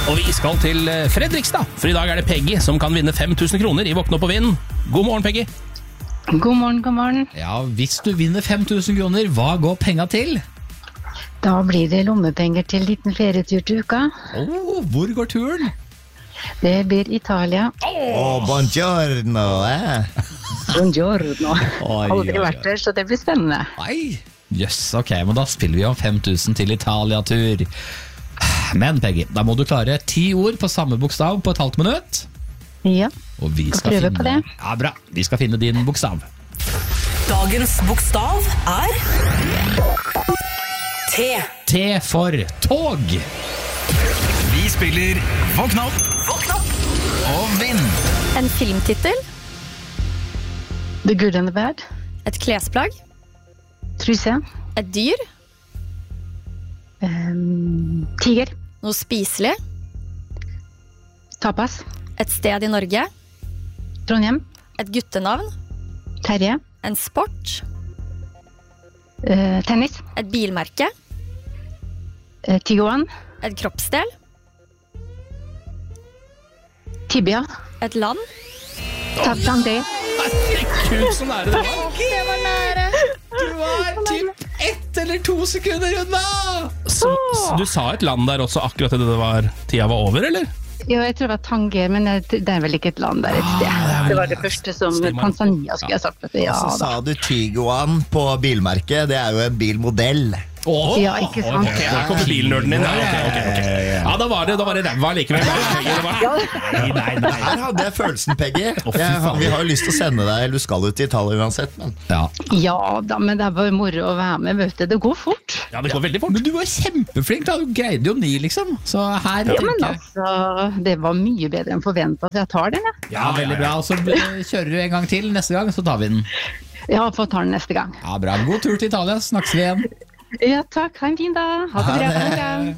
Og vi skal til Fredrikstad, for i dag det Peggy som kan vinne 5.000 kroner i Våkne opp og vinn. God morgen, Peggy. God morgen, god morgen. Ja, hvis du vinner 5.000 kroner, hva går penga til? Da blir det lommepenger til liten ferietur til uka. Hvor går turen? Det blir Italia. Buongiorno, Buongiorno. Aldri vært der, så det blir spennende. Nei, ok, men da spiller vi om 5.000 til Italia-tur. Men Peggy, da må du klare 10 ord på samme bokstav på et halvt minutt. Ja, og vi skal prøve på det. Ja, bra. Vi skal finne din bokstav. Dagens bokstav T. T for tog. Vi spiller Våkn opp og vinn. En filmtitel. The good and the bad. Et klesplagg. Truse. Et dyr. Tiger. Noe spiselig. Tapas. Et sted i Norge. Trondheim. Et guttenavn. Terje. En sport. Tennis. Et bilmerke. Tiguan. Et kroppsdel. Tibia. Et land. Tattande. Herregud, så nære det var. Det var nære. Du var typ 1 eller 2 sekunder unna. Så du sa et land der også akkurat det tida var over, eller? Jo, jeg tror det var Tanger, men det vel ikke et land der et sted. Det var det første som Tanzania skulle jeg sagt. Ja, så sa du Tiguan på bilmerket. Det jo en bilmodell. Ja, ikke sant. Ok, da kom bilnerden din. Ja, da var det ræva likevel. Nei. Her hadde jeg følelsen, Peggy. Vi har jo lyst til å sende deg, eller du skal ut til Italia uansett, men... Ja da, men det bare moro å være med, vet du. Det går fort. Ja, det går veldig fort. Men du var kjempeflink da, du greide jo 9 liksom. Så her Ja, men altså, det var mye bedre enn forventet, så jeg tar den, jeg. Ja, veldig bra. Og så kjører du en gang til neste gang, så tar vi den. Ja, får ta den neste gang. Ja, bra. God tur til Italia, snakkes vi igjen. Ja, takk. Ha en fin dag. Ha det bra.